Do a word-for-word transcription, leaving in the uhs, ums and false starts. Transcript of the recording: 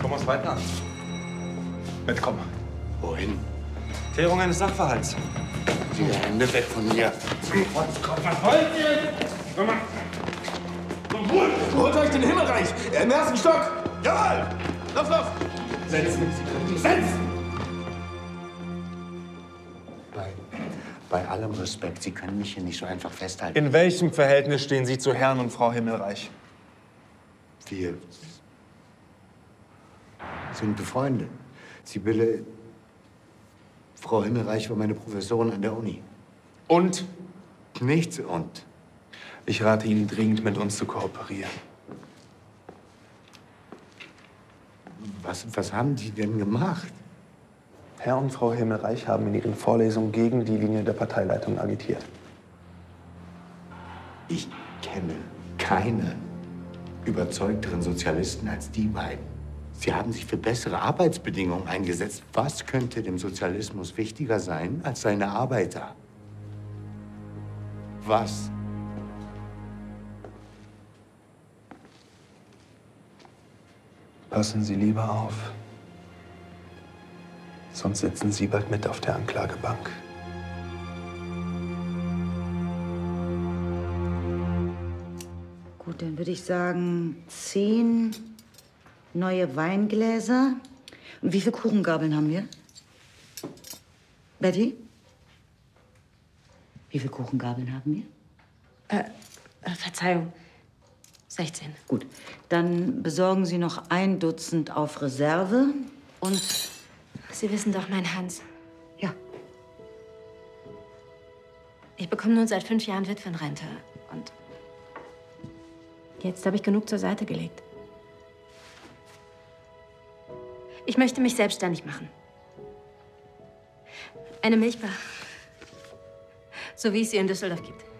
Thomas weiter. Mitkommen. Wohin? Klärung eines Sachverhalts. Die Hände weg von mir. Was wollt ihr? Komm mal. Holt euch den Himmelreich! Im ersten Stock! Jawohl! Lauf, lauf! Setzen! Setzen! Bei, bei allem Respekt, Sie können mich hier nicht so einfach festhalten. In welchem Verhältnis stehen Sie zu Herrn und Frau Himmelreich? Wir sind befreundet. Sibylle, Frau Himmelreich war meine Professorin an der Uni. Und? Nichts und. Ich rate Ihnen dringend, mit uns zu kooperieren. Was, was haben die denn gemacht? Herr und Frau Himmelreich haben in ihren Vorlesungen gegen die Linie der Parteileitung agitiert. Ich kenne keinen überzeugteren Sozialisten als die beiden. Sie haben sich für bessere Arbeitsbedingungen eingesetzt. Was könnte dem Sozialismus wichtiger sein als seine Arbeiter? Was? Passen Sie lieber auf. Sonst sitzen Sie bald mit auf der Anklagebank. Gut, dann würde ich sagen, zehn neue Weingläser. Und wie viele Kuchengabeln haben wir? Betty? Wie viele Kuchengabeln haben wir? Äh, äh, Verzeihung. sechzehn. Gut, dann besorgen Sie noch ein Dutzend auf Reserve und... Sie wissen doch, mein Hans. Ja. Ich bekomme nun seit fünf Jahren Witwenrente. Und jetzt habe ich genug zur Seite gelegt. Ich möchte mich selbstständig machen. Eine Milchbar. So wie es sie in Düsseldorf gibt.